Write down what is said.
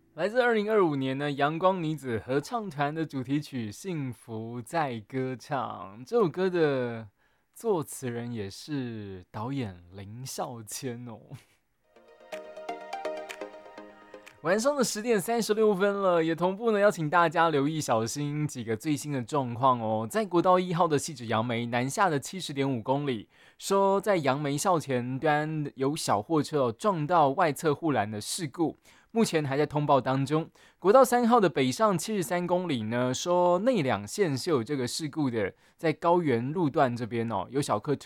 来自2025年呢阳光女子合唱团的主题曲《幸福在歌唱》。这首歌的作词人也是导演林孝谦哦。晚上的10点36分了，也同步呢邀请大家留意小心几个最新的状况哦。在国道1号的汐止杨梅南下的70.5公里，说在杨梅校前端有小货车撞到外侧护栏的事故，目前还在通报当中。国道3号的北上73公里呢，说内两线是有这个事故的，在高原路段这边哦，有小客